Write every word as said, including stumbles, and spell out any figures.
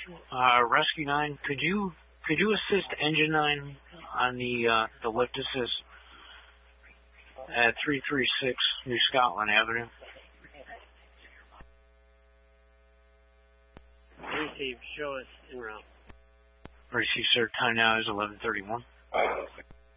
Uh, Rescue nine, could you could you assist Engine nine on the uh, the lift assist at three three six New Scotland Avenue? Received. Show us en route. Received, sir. Time now is eleven thirty-one.